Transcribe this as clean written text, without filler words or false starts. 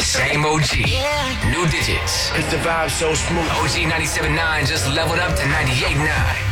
Same OG. New digits. Cause the vibe's so smooth. OG 97.9 just leveled up to 98.9.